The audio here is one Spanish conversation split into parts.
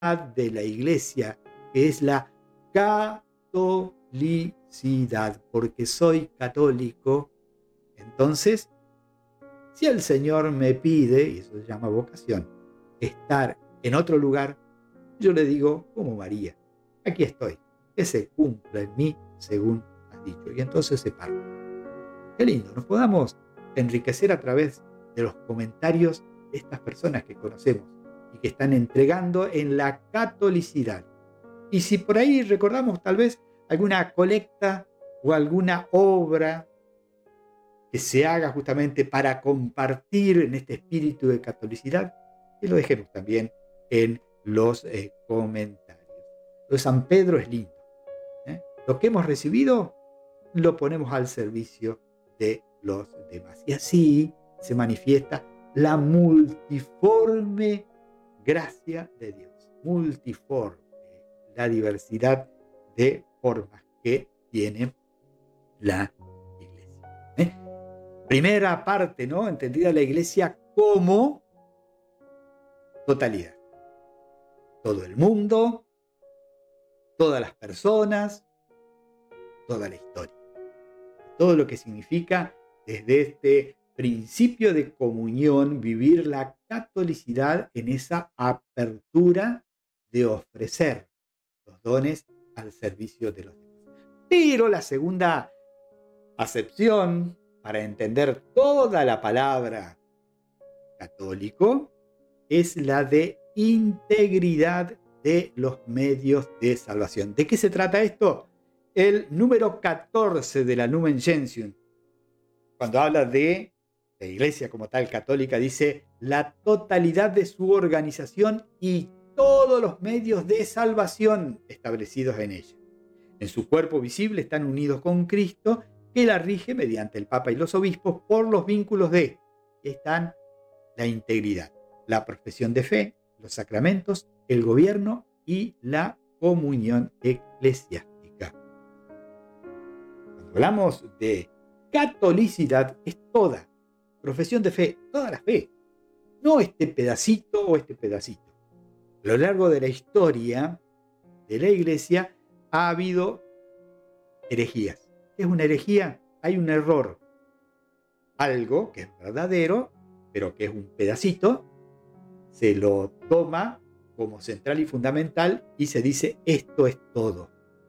de la Iglesia, que es la catolicidad, porque soy católico. Entonces, si el Señor me pide, y eso se llama vocación, estar en otro lugar, yo le digo, como María, aquí estoy, que se cumpla en mí según has dicho. Y entonces se parte. Qué lindo, nos podamos enriquecer a través de los comentarios de estas personas que conocemos y que están entregando en la catolicidad. Y si por ahí recordamos tal vez alguna colecta o alguna obra que se haga justamente para compartir en este espíritu de catolicidad, que lo dejemos también en los comentarios. Lo de San Pedro es lindo. Lo que hemos recibido lo ponemos al servicio de los demás. Y así se manifiesta la multiforme gracia de Dios. Multiforme, la diversidad de formas que tiene la Iglesia. Primera parte, ¿no? Entendida la Iglesia como totalidad. Todo el mundo, todas las personas, toda la historia. Todo lo que significa desde este principio de comunión vivir la catolicidad en esa apertura de ofrecer los dones al servicio de los demás. Pero la segunda acepción para entender toda la palabra católico es la de integridad de los medios de salvación. ¿De qué se trata esto? El número 14 de la Lumen Gentium, cuando habla de la Iglesia como tal católica, dice la totalidad de su organización y todos los medios de salvación establecidos en ella. En su cuerpo visible están unidos con Cristo, que la rige mediante el Papa y los obispos por los vínculos de, están la integridad, la profesión de fe, los sacramentos, el gobierno y la comunión eclesiástica. Cuando hablamos de catolicidad, es toda profesión de fe, toda la fe, no este pedacito o este pedacito. A lo largo de la historia de la Iglesia ha habido herejías. ¿Qué es una herejía? Hay un error. Algo que es verdadero, pero que es un pedacito, se lo toma como central y fundamental y se dice esto es todo.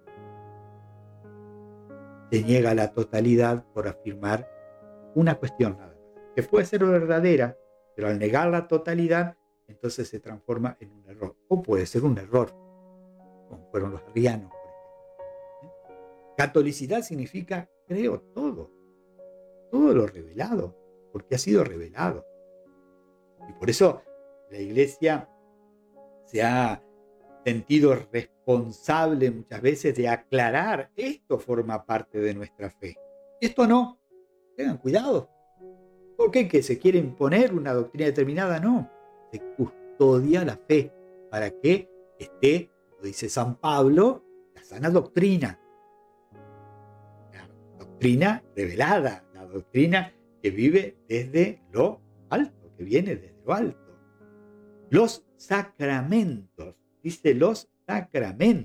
Se niega la totalidad por afirmar una cuestión nada más, que puede ser verdadera, pero al negar la totalidad, entonces se transforma en un error. O puede ser un error, como fueron los arrianos, por ejemplo. Catolicidad significa creo todo lo revelado, porque ha sido revelado. Y por eso la Iglesia se ha sentido responsable muchas veces de aclarar, esto forma parte de nuestra fe. Esto no, tengan cuidado. ¿Por qué? ¿Que se quiere imponer una doctrina determinada? No, se custodia la fe para que esté, lo dice San Pablo, la sana doctrina. La doctrina revelada, la doctrina que vive desde lo alto, que viene desde lo alto. Los sacramentos, dice los sacramentos.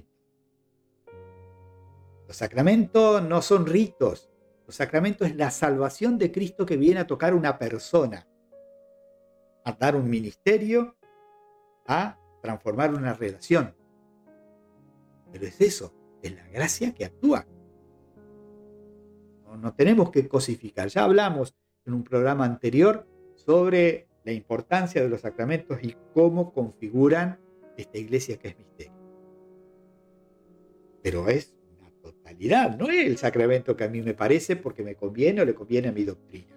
Los sacramentos no son ritos. Los sacramentos es la salvación de Cristo que viene a tocar una persona, a dar un ministerio, a transformar una relación. Pero es eso, es la gracia que actúa. No tenemos que cosificar. Ya hablamos en un programa anterior sobre la importancia de los sacramentos y cómo configuran esta iglesia que es misterio. Pero es una totalidad, no es el sacramento que a mí me parece porque me conviene o le conviene a mi doctrina.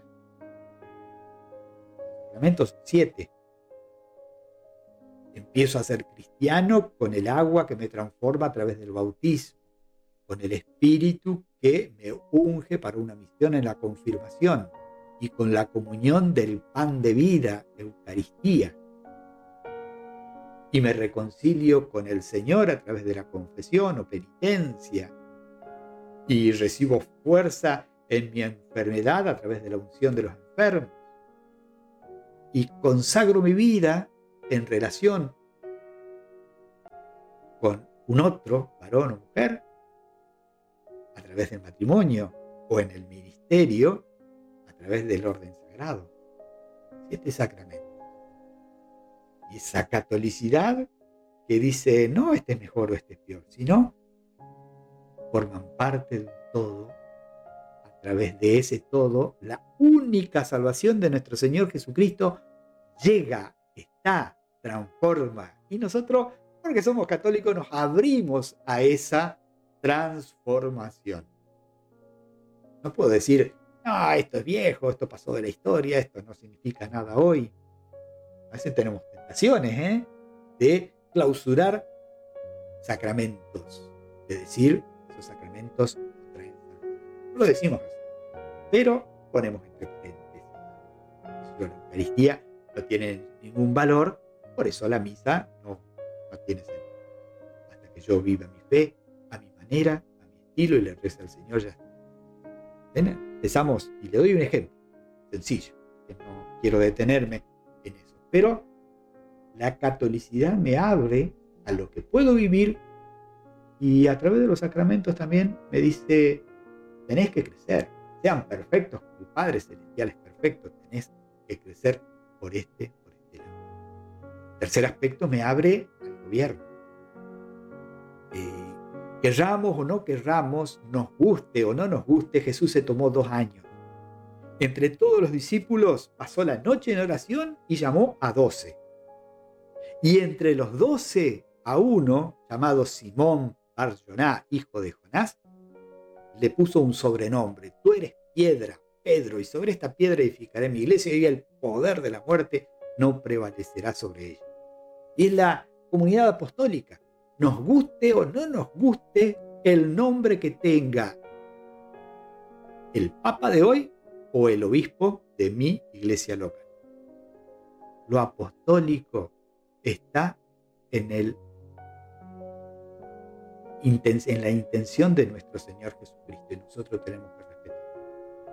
Sacramentos 7. Empiezo a ser cristiano con el agua que me transforma a través del bautismo, con el Espíritu que me unge para una misión en la confirmación y con la comunión del pan de vida, Eucaristía. Y me reconcilio con el Señor a través de la confesión o penitencia. Y recibo fuerza en mi enfermedad a través de la unción de los enfermos. Y consagro mi vida en relación con un otro, varón o mujer, a través del matrimonio o en el ministerio, a través del orden sagrado. 7 sacramentos. Y esa catolicidad que dice, no, este es mejor o este es peor, sino forman parte de un todo. A través de ese todo, la única salvación de nuestro Señor Jesucristo llega, está, transforma. Y nosotros, porque somos católicos, nos abrimos a esa transformación. No puedo decir, no, esto es viejo, esto pasó de la historia, esto no significa nada hoy. A veces tenemos tentaciones de clausurar sacramentos, de decir, esos sacramentos nos traen salud. No lo decimos así, pero ponemos entre paréntesis. La Eucaristía no tiene ningún valor, por eso la misa no tiene sentido. Hasta que yo viva mi fe, a mi manera, a mi estilo y le reza al Señor, ya está. Empezamos, y le doy un ejemplo sencillo, que no quiero detenerme en eso, pero la catolicidad me abre a lo que puedo vivir y a través de los sacramentos también me dice, tenés que crecer, sean perfectos como el Padre Celestial es perfecto, tenés que crecer por este lado. Tercer aspecto, me abre al gobierno. Querramos o no querramos, nos guste o no nos guste, Jesús se tomó 2 años. Entre todos los discípulos pasó la noche en oración y llamó a 12. Y entre los 12, a uno, llamado Simón Bar-Joná, hijo de Jonás, le puso un sobrenombre. Tú eres piedra, Pedro, y sobre esta piedra edificaré mi iglesia, y el poder de la muerte no prevalecerá sobre ella. Y es la comunidad apostólica. Nos guste o no nos guste el nombre que tenga el Papa de hoy o el obispo de mi iglesia local. Lo apostólico está en la intención de nuestro Señor Jesucristo, y nosotros tenemos que respetarlo.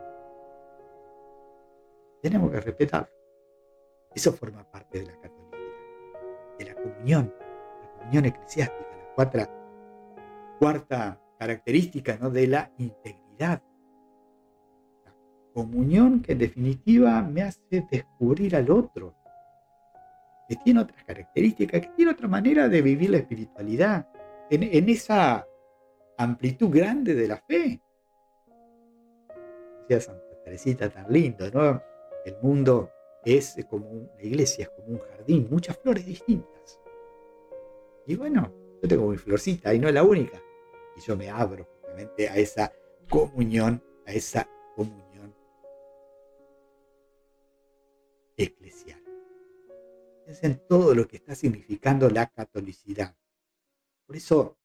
Tenemos que respetarlo. Eso forma parte de la catolicidad, de la comunión eclesiástica, la cuarta característica, ¿no?, de la integridad. La comunión que en definitiva me hace descubrir al otro, que tiene otras características, que tiene otra manera de vivir la espiritualidad, en esa amplitud grande de la fe. Decía Santa Teresita tan lindo, ¿no? El mundo es como, la iglesia es como un jardín, muchas flores distintas. Y bueno, yo tengo mi florcita y no es la única. Y yo me abro justamente a esa comunión eclesial. Es en todo lo que está significando la catolicidad. Por eso,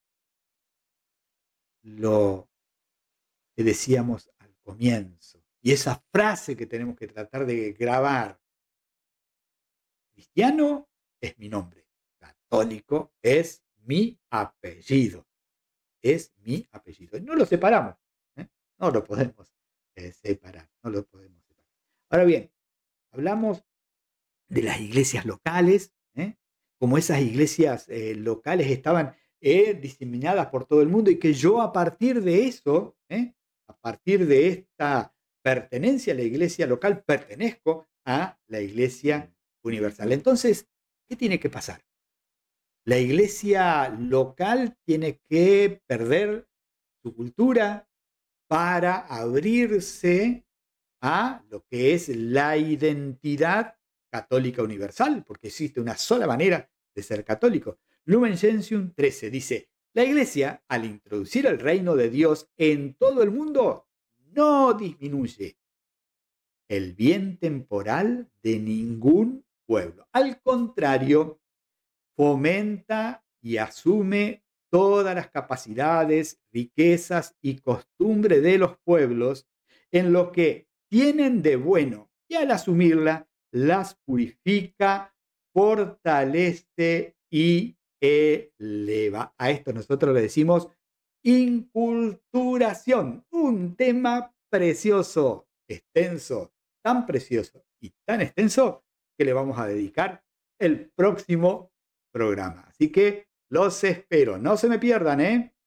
lo que decíamos al comienzo, y esa frase que tenemos que tratar de grabar: cristiano es mi nombre, católico es mi apellido. Es mi apellido. Y no lo separamos. No lo podemos separar. Ahora bien, hablamos de las iglesias locales, como esas iglesias locales estaban diseminadas por todo el mundo, y que yo a partir de eso, a partir de esta pertenencia a la iglesia local, pertenezco a la iglesia universal. Entonces, ¿qué tiene que pasar? La iglesia local tiene que perder su cultura para abrirse a lo que es la identidad católica universal, porque existe una sola manera de ser católico. Lumen Gentium 13 dice: la iglesia, al introducir el reino de Dios en todo el mundo, no disminuye el bien temporal de ningún pueblo. Al contrario, fomenta y asume todas las capacidades, riquezas y costumbres de los pueblos en lo que tienen de bueno, y al asumirla las purifica, fortalece y eleva. A esto nosotros le decimos inculturación, un tema precioso, extenso, tan precioso y tan extenso que le vamos a dedicar el próximo programa. Así que Los espero. No se me pierdan, ¿eh?